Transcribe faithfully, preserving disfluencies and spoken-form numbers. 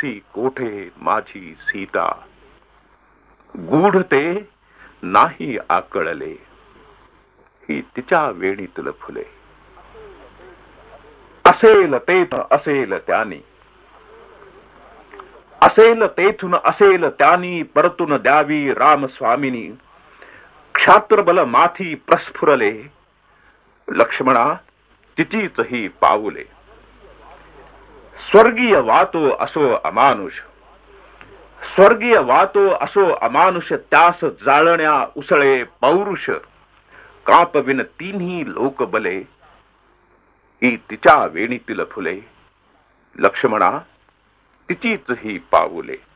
वनवासी कोठे माझी सीता, गूढ ते नाही आकळले, ही तिच्या वेणीतील फुले. असेल तेथ असेल त्यानी, असेल तेथून असेल त्यानी, परतून द्यावी रामस्वामिनी. क्षात्रबल माथी प्रस्फुरले, लक्ष्मणा तिचीच ही पाऊले. स्वर्गीय वातो असो अमानुष, स्वर्गीय वातो असो अमानुष, त्यास जाळण्या उसळे पौरुष. कापविन तिन्ही लोक बले, ही तिच्या वेणीतील फुले. लक्ष्मणा तिचीच ही पाऊले.